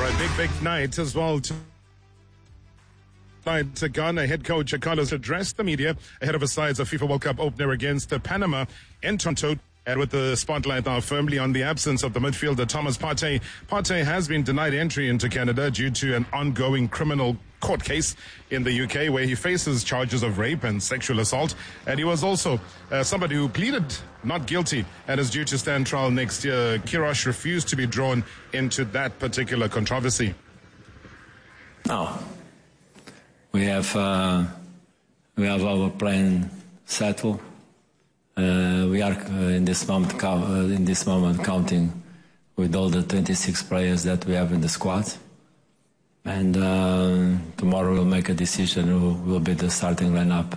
Big night as well. Tonight, Ghana head coach Carlos addressed the media ahead of his side's FIFA World Cup opener against Panama in Toronto. And with the spotlight now firmly on the absence of the midfielder Thomas Partey. Partey has been denied entry into Canada due to an ongoing criminal court case in the UK where he faces charges of rape and sexual assault. And he was also somebody who pleaded not guilty and is due to stand trial next year. Kirosh refused to be drawn into that particular controversy. No. We have our plan settled. We are in this moment counting with all the 26 players that we have in the squad, and tomorrow we'll make a decision who will be the starting lineup.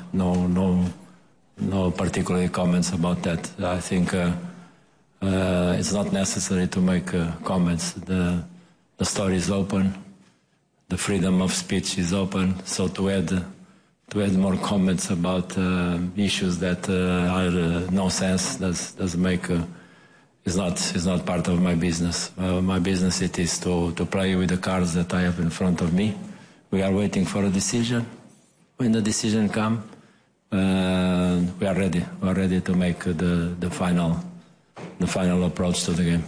No particular comments about that. I think it's not necessary to make comments. The story is open. The freedom of speech is open. So to add more comments about issues that are no sense doesn't make is not part of my business. My business it is to play with the cards that I have in front of me. We are waiting for a decision. When the decision comes, we are ready. We are ready to make the final approach to the game.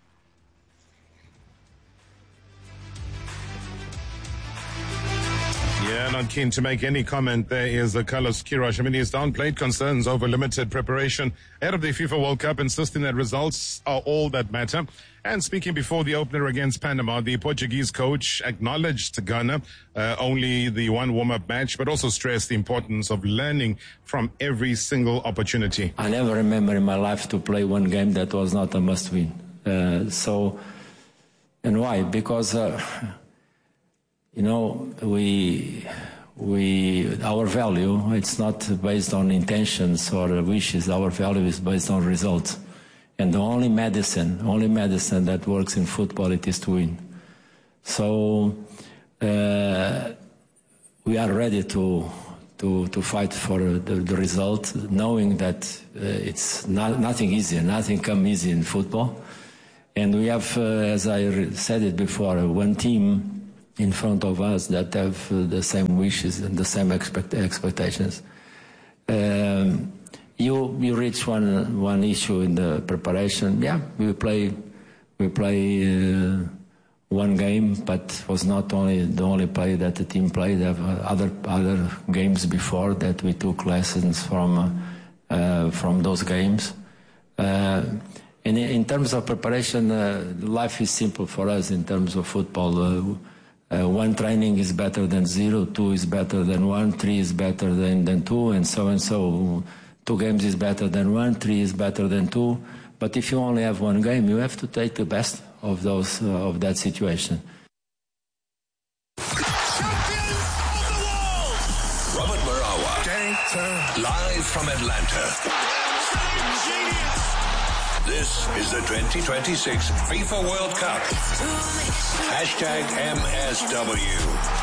Yeah, not keen to make any comment. There is Carlos Kirosh. I mean, he's downplayed concerns over limited preparation ahead of the FIFA World Cup, insisting that results are all that matter. And speaking before the opener against Panama, the Portuguese coach acknowledged Ghana, only the one warm-up match, but also stressed the importance of learning from every single opportunity. I never remember in my life to play one game that was not a must-win. And why? Because... our value, it's not based on intentions or wishes. Our value is based on results. And the only medicine that works in football, it is to win. So we are ready to fight for the result, knowing that it's nothing easy, nothing comes easy in football. And we have, as I said it before, one team in front of us that have the same wishes and the same expectations. You reach one issue in the preparation. Yeah, we play one game, but was not the only play that the team played. There were other games before that we took lessons from those games. And in terms of preparation, life is simple for us in terms of football. One training is better than 0, 2 is better than 1, 3 is better than 2, and so. 2 games is better than 1, 3 is better than 2. But if you only have one game, you have to take the best of that situation. Champions of the world! Robert Marawa, live from Atlanta. This is the 2026 FIFA World Cup. #MSW.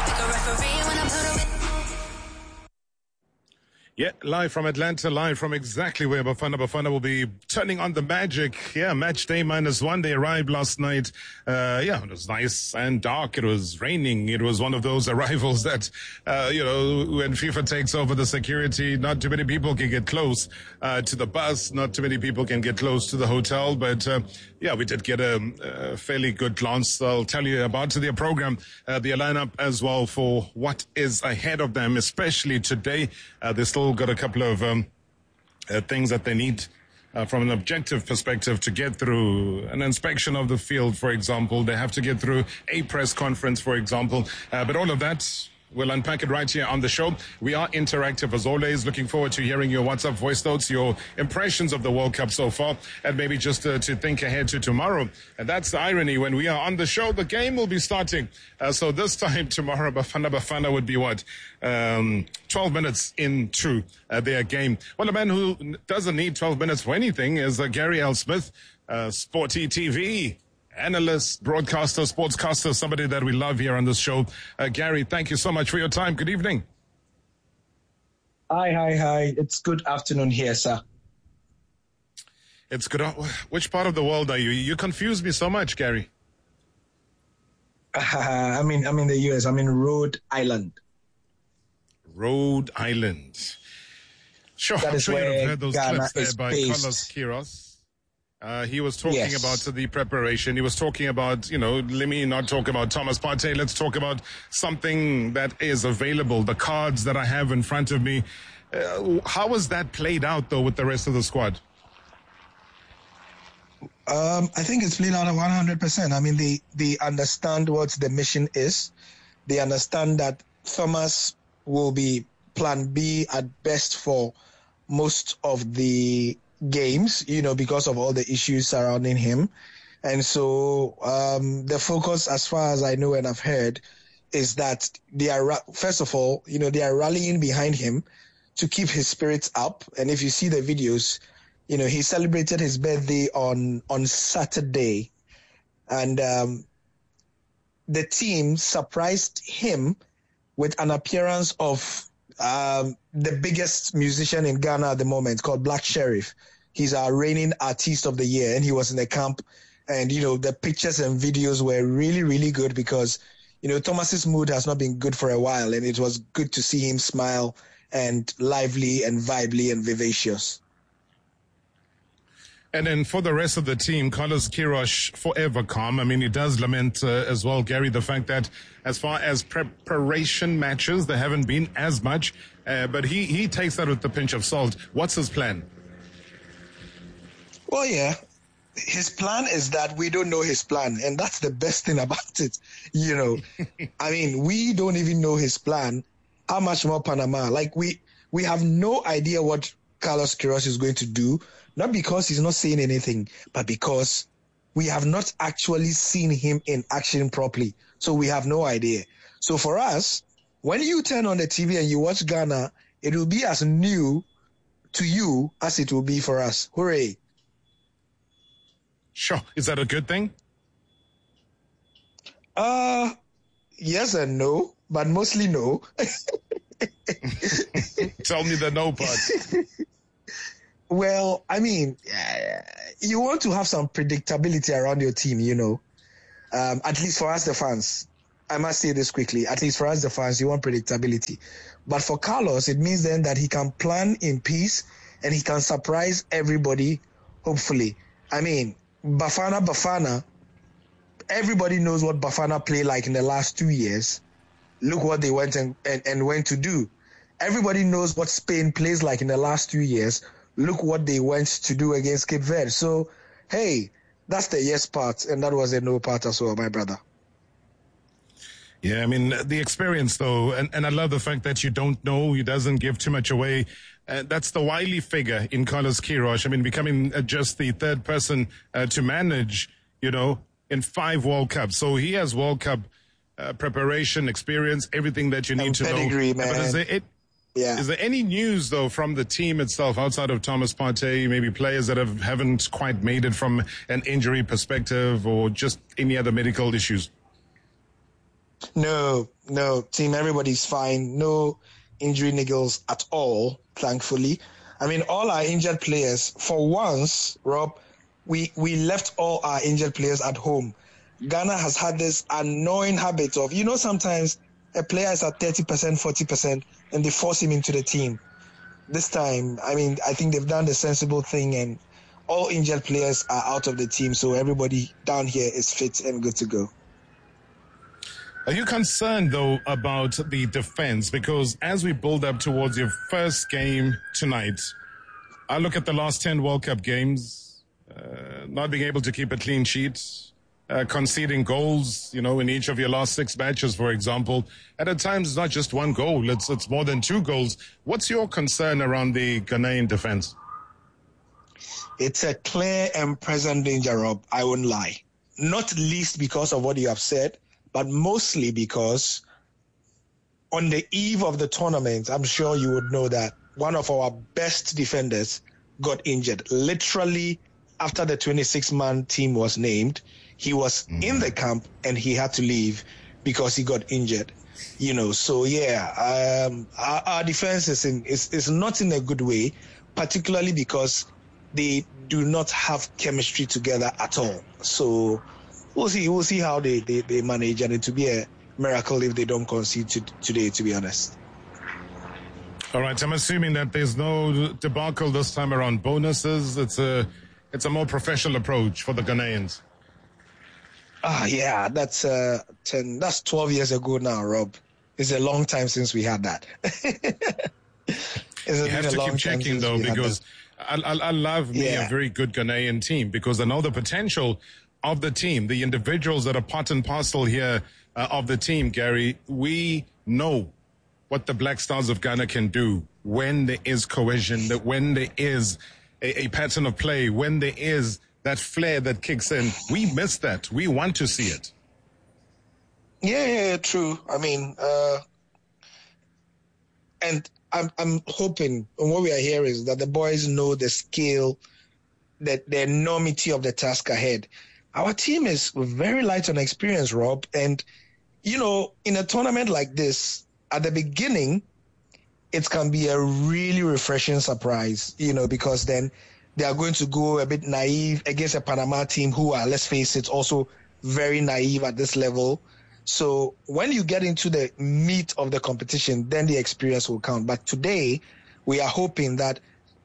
Yeah, live from Atlanta, live from exactly where Bafana will be turning on the magic. Yeah, match day -1. They arrived last night. It was nice and dark. It was raining. It was one of those arrivals that, when FIFA takes over the security, not too many people can get close to the bus. Not too many people can get close to the hotel. But, we did get a fairly good glance. I'll tell you about their program, their lineup as well for what is ahead of them, especially today. They still got a couple of things that they need from an objective perspective to get through an inspection of the field, for example. They have to get through a press conference, for example. But all of that, we'll unpack it right here on the show. We are interactive as always. Looking forward to hearing your WhatsApp voice notes, your impressions of the World Cup so far, and maybe just to think ahead to tomorrow. And that's the irony. When we are on the show, the game will be starting. So this time tomorrow, Bafana would be 12 minutes into their game. Well, a man who doesn't need 12 minutes for anything is Gary L. Smith, Sporty TV. Analyst, broadcaster, sportscaster, somebody that we love here on this show. Gary, thank you so much for your time. Good evening. Hi. It's good afternoon here, sir. It's good. Which part of the world are you? You confuse me so much, Gary. I'm in the US. I'm in Rhode Island. Rhode Island. Sure, That I'm is sure you'd have where heard those Ghana clips there is by based. Carlos Queiroz. He was talking Yes. about the preparation. He was talking about, let me not talk about Thomas Partey. Let's talk about something that is available, the cards that I have in front of me. How was that played out, though, with the rest of the squad? I think it's played out at 100%. I mean, they understand what the mission is. They understand that Thomas will be plan B at best for most of the games, because of all the issues surrounding him. And so the focus, as far as I know and I've heard, is that they are, first of all, they are rallying behind him to keep his spirits up. And if you see the videos, he celebrated his birthday on Saturday, and the team surprised him with an appearance of the biggest musician in Ghana at the moment, called Black Sheriff. He's our reigning artist of the year, and he was in the camp. And, the pictures and videos were really, really good because, Thomas's mood has not been good for a while, and it was good to see him smile and lively and vibely and vivacious. And then for the rest of the team, Carlos Queiroz, forever calm. I mean, he does lament as well, Gary, the fact that as far as preparation matches, there haven't been as much. But he takes that with a pinch of salt. What's his plan? Well, yeah. His plan is that we don't know his plan. And that's the best thing about it. I mean, we don't even know his plan. How much more Panama? Like, we have no idea what Carlos Queiroz is going to do. Not because he's not saying anything, but because we have not actually seen him in action properly. So we have no idea. So for us, when you turn on the TV and you watch Ghana, it will be as new to you as it will be for us. Hooray. Sure. Is that a good thing? Yes and no, but mostly no. Tell me the no part. Well, I mean, you want to have some predictability around your team, at least for us, the fans. I must say this quickly. At least for us, the fans, you want predictability. But for Carlos, it means then that he can plan in peace and he can surprise everybody, hopefully. I mean, Bafana, everybody knows what Bafana played like in the last 2 years. Look what they went and went to do. Everybody knows what Spain plays like in the last 2 years. Look what they went to do against Cape Verde. So, hey, that's the yes part, and that was a no part as well, my brother. Yeah, I mean, the experience, though, and I love the fact that you don't know, he doesn't give too much away. That's the wily figure in Carlos Queiroz. I mean, becoming just the third person to manage, in 5 World Cups. So he has World Cup preparation, experience, everything that you need to pedigree, know. Man. But is there any news, though, from the team itself, outside of Thomas Partey, maybe players that haven't quite made it from an injury perspective or just any other medical issues? No, team, everybody's fine. No injury niggles at all, thankfully. I mean, all our injured players, for once, Rob, we left all our injured players at home. Ghana has had this annoying habit of, sometimes a player is at 30%, 40%, and they force him into the team. This time, I mean, I think they've done the sensible thing, and all injured players are out of the team, so everybody down here is fit and good to go. Are you concerned, though, about the defense? Because as we build up towards your first game tonight, I look at the last 10 World Cup games, not being able to keep a clean sheet, conceding goals, in each of your last 6 matches, for example. And at times, it's not just one goal. It's more than 2 goals. What's your concern around the Ghanaian defense? It's a clear and present danger, Rob. I won't lie. Not least because of what you have said, but mostly because on the eve of the tournament, I'm sure you would know that one of our best defenders got injured. Literally, after the 26-man team was named, he was in the camp and he had to leave because he got injured. So yeah, our defense is not in a good way, particularly because they do not have chemistry together at all. So we'll see. We'll see how they manage, and it will be a miracle if they don't concede today, to be honest. All right, I'm assuming that there's no debacle this time around. Bonuses, it's a more professional approach for the Ghanaians. Yeah, that's 12 years ago now, Rob. It's a long time since we had that. You have to keep checking, though, because I love me a very good Ghanaian team, because I know the potential of the team, the individuals that are part and parcel here of the team, Gary. We know what the Black Stars of Ghana can do when there is cohesion, that when there is a pattern of play, when there is that flair that kicks in. We miss that. We want to see it. Yeah, true. I mean, and I'm hoping, and what we are hearing is that the boys know the scale, that the enormity of the task ahead. Our team is very light on experience, Rob, and in a tournament like this, at the beginning, it can be a really refreshing surprise, because then they are going to go a bit naive against a Panama team who are, let's face it, also very naive at this level. So when you get into the meat of the competition, then the experience will count. But today, we are hoping that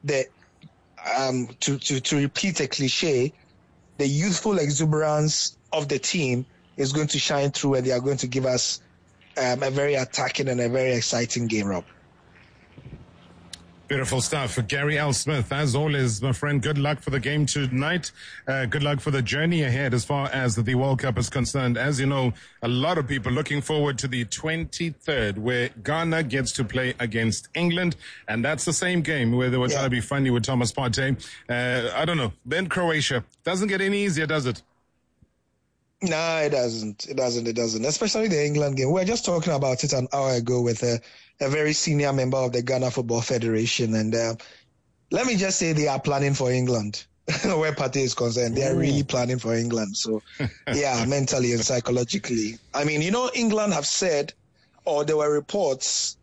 to repeat a cliche, the youthful exuberance of the team is going to shine through, and they are going to give us a very attacking and a very exciting game, Rob. Beautiful stuff. Gary L. Smith, as always, my friend, good luck for the game tonight. Good luck for the journey ahead as far as the World Cup is concerned. As you know, a lot of people looking forward to the 23rd, where Ghana gets to play against England. And that's the same game where they were trying to be funny with Thomas Partey. I don't know. Then Croatia. Doesn't get any easier, does it? No, it doesn't. It doesn't. Especially the England game. We were just talking about it an hour ago with a very senior member of the Ghana Football Federation. And let me just say they are planning for England. Where Partey is concerned, they are really planning for England. So, mentally and psychologically. I mean, England have said, or there were reports,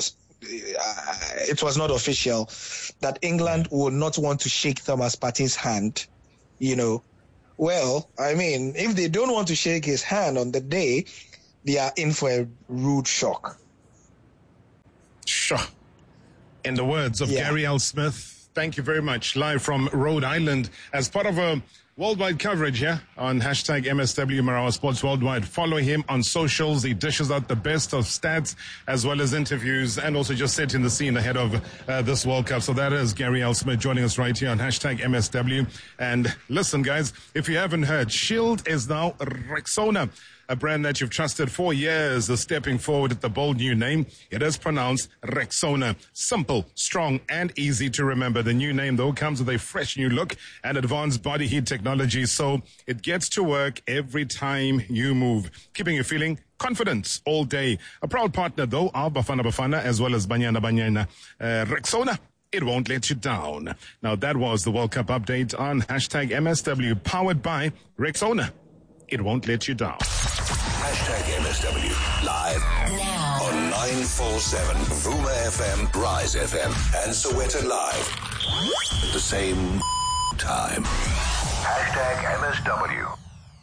it was not official, that England would not want to shake Thomas Partey's hand, Well, I mean, if they don't want to shake his hand on the day, they are in for a rude shock. Sure. In the words of Gary L. Smith, thank you very much. Live from Rhode Island as part of a worldwide coverage here on hashtag MSW Marawa Sports Worldwide. Follow him on socials. He dishes out the best of stats as well as interviews, and also just setting the scene ahead of this World Cup. So that is Gary L. Smith joining us right here on hashtag MSW. And listen, guys, if you haven't heard, Shield is now Rexona, a brand that you've trusted for years, is stepping forward with the bold new name. It is pronounced Rexona. Simple, strong, and easy to remember. The new name, though, comes with a fresh new look and advanced body heat technology, so it gets to work every time you move, keeping you feeling confident all day. A proud partner, though, of Bafana Bafana as well as Banyana Banyana. Rexona, it won't let you down. Now, that was the World Cup update on hashtag MSW, powered by Rexona. It won't let you down. Hashtag MSW live now on 947 Vuma FM, Rise FM, and Soweto Live at the same time. Hashtag MSW.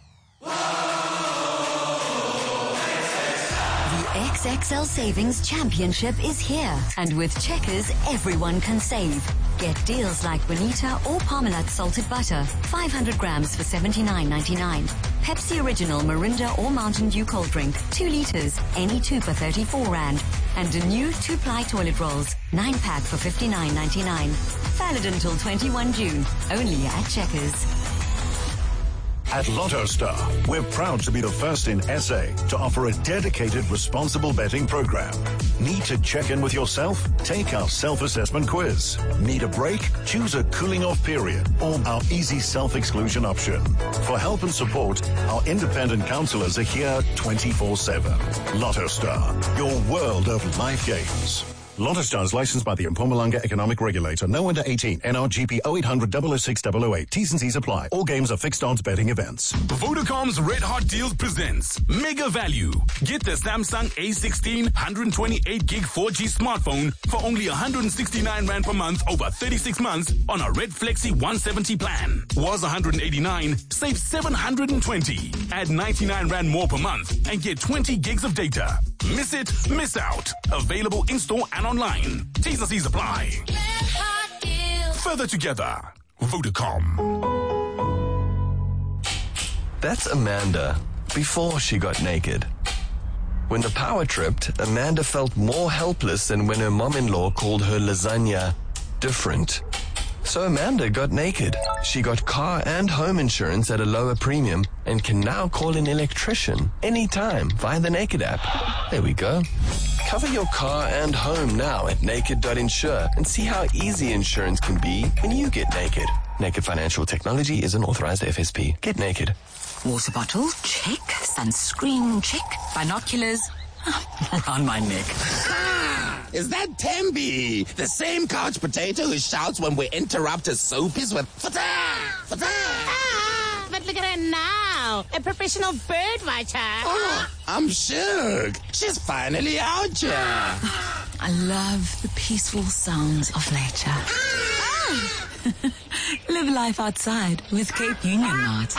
The XXL Savings Championship is here, and with Checkers, everyone can save. Get deals like Bonita or Parmalat salted butter, 500 grams for $79.99. Pepsi Original Mirinda or Mountain Dew cold drink, 2 liters, any 2 for 34 Rand. And a new 2-ply toilet rolls, 9-pack for $59.99. Valid until 21 June, only at Checkers. At Lotto Star, we're proud to be the first in SA to offer a dedicated responsible betting program. Need to check in with yourself? Take our self-assessment quiz. Need a break? Choose a cooling off period or our easy self-exclusion option. For help and support, our independent counselors are here 24/7. Lotto Star, your world of life games. Lotto Stars licensed by the Mpumalanga Economic Regulator. No under 18. NRGP 0800 006 008. T's and C's apply. All games are fixed odds betting events. Vodacom's Red Hot Deals presents Mega Value. Get the Samsung A16 128 gig 4G smartphone for only 169 Rand per month over 36 months on a Red Flexi 170 plan. Was 189, save 720. Add 99 Rand more per month and get 20 gigs of data. Miss it, miss out. Available in-store and online. T's and C's apply. Further together. Vodacom. That's Amanda before she got naked. When the power tripped, Amanda felt more helpless than when her mom-in-law called her lasagna different. So Amanda got naked. She got car and home insurance at a lower premium and can now call an electrician anytime via the Naked app. There we go. Cover your car and home now at naked.insure and see how easy insurance can be when you get naked. Naked Financial Technology is an authorized FSP. Get naked. Water bottle, check. Sunscreen, check. Binoculars, around my neck. Is that Tembi? The same couch potato who shouts when we interrupt his soapies with fata, fata. But look at her now, a professional bird watcher. Oh, I'm shook. She's finally out here. I love the peaceful sounds of nature. Live life outside with Cape Union Mart.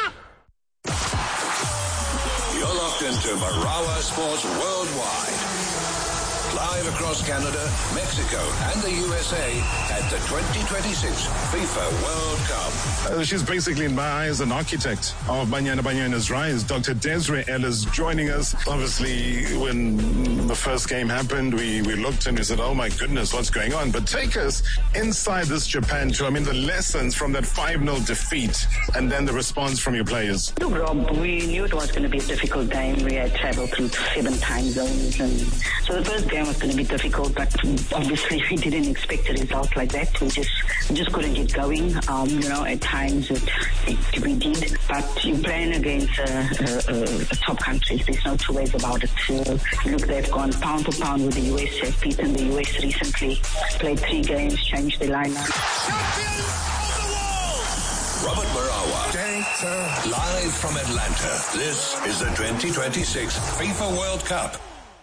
You're locked into Marawa Sports Worldwide. Live across Canada, Mexico, and the USA at the 2026 FIFA World Cup. She's basically, in my eyes, an architect of Banyana Banyana's rise. Dr. Desiree Ellis joining us. Obviously, when the first game happened, we looked and we said, oh my goodness, what's going on? But take us inside this Japan tour. I mean, the lessons from that 5-0 defeat and then the response from your players. Look, Rob, we knew it was going to be a difficult game. We had traveled through 7 time zones. And so the first game was going to be difficult, but obviously we didn't expect a result like that. We just couldn't get going. At times we did, but you're playing against a top country. There's no two ways about it. Look, they've gone pound for pound with the US. They've beaten the US recently. Played 3 games, changed their lineup. Robert Marawa. Live from Atlanta. This is the 2026 FIFA World Cup.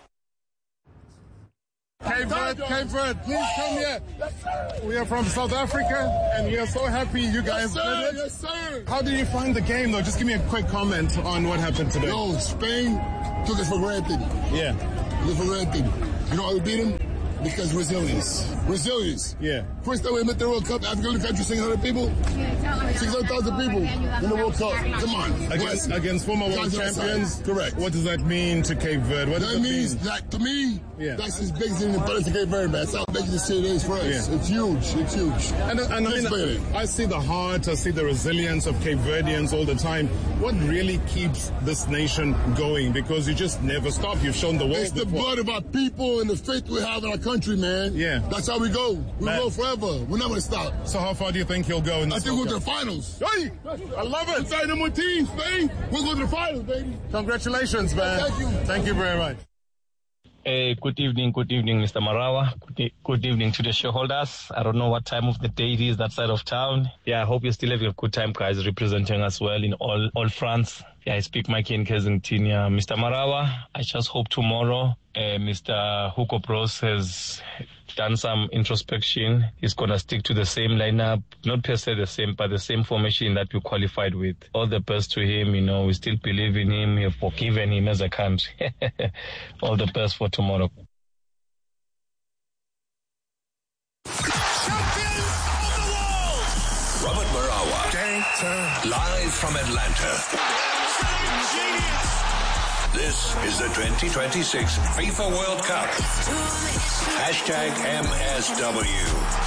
Cape Verde, please come here. Yes, sir. We are from South Africa, and we are so happy you guys did it. Yes, sir. How did you find the game, though? Just give me a quick comment on what happened today. Spain took us for granted. Yeah. Took us for granted. You know why we beat them? Because resilience. Yeah. First time we met the World Cup, African country, 600 people. 600,000 people in the World Cup. Come on. Against former world champions? Correct. What does that mean to Cape Verde? What that means that, to me, that's as big as independence to Cape Verde, man. That's how big the city is for us. Yeah. It's huge. It's huge. And I mean, I see the heart, I see the resilience of Cape Verdeans all the time. What really keeps this nation going? Because you just never stop. You've shown the world. It's the blood of our people and the faith we have in our country, man. Yeah. That's how we go. We go forever. We're not going to stop. So how far do you think you'll go in this? I think we'll go to the finals. Hey, I love it. Inside number teams, baby. We'll go to the finals, baby. Congratulations, man. Thank you. Thank you very much. Good evening, Mr. Marawa. Good evening to the shareholders. I don't know what time of the day it is that side of town. Yeah, I hope you're still having a good time, guys, representing us well in all fronts. Yeah, I speak Mikey and Kazentinia. Mr. Marawa, I just hope tomorrow Mr. Hugo Bros has done some introspection. He's going to stick to the same lineup, not per se the same, but the same formation that we qualified with. All the best to him. We still believe in him. We have forgiven him as a country. All the best for tomorrow. Robert Marawa. Live from Atlanta. This is the 2026 FIFA World Cup. #MSW.